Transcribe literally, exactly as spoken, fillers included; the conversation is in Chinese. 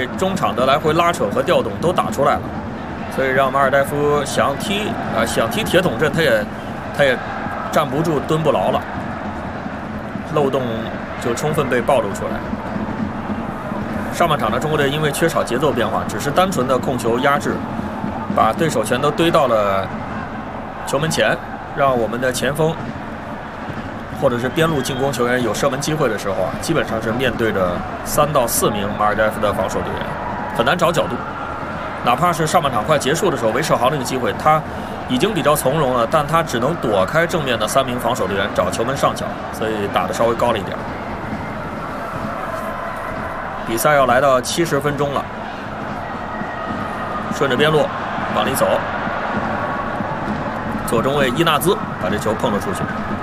为中场的来回拉扯和调动都打出来了，所以让马尔代夫想踢啊、呃、想踢铁桶阵，他也他也站不住蹲不牢了，漏洞就充分被暴露出来。上半场呢，中国队因为缺少节奏变化，只是单纯的控球压制，把对手全都堆到了球门前，让我们的前锋或者是边路进攻球员有射门机会的时候啊，基本上是面对着三到四名马尔代夫的防守队员，很难找角度。哪怕是上半场快结束的时候，韦世豪那个机会他已经比较从容了，但他只能躲开正面的三名防守队员找球门上角，所以打得稍微高了一点。比赛要来到七十分钟了，顺着边路往里走，左中卫伊纳兹把这球碰了出去。